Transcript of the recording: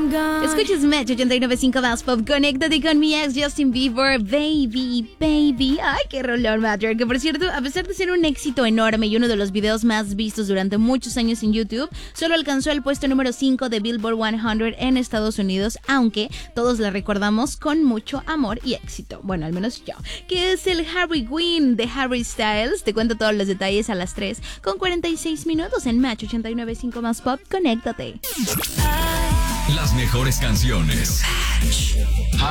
Escuchas Match 89.5 más Pop. Conéctate con mi ex Justin Bieber. Baby, baby. Ay, qué rolón, Matcher. Que por cierto, a pesar de ser un éxito enorme y uno de los videos más vistos durante muchos años en YouTube, solo alcanzó el puesto número 5 de Billboard 100 en Estados Unidos, aunque todos la recordamos con mucho amor y éxito. Bueno, al menos yo. Que es el Harry Quinn de Harry Styles. Te cuento todos los detalles a las 3:46 en Match 89.5 más Pop. Conéctate. Las mejores canciones.